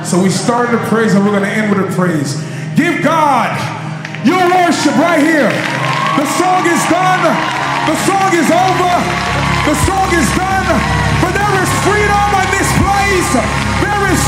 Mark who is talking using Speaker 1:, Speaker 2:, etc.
Speaker 1: So we started a praise and we're going to end with a praise. Give God your worship right here. The song is done. The song is over. The song is done. But there is freedom in this place. There is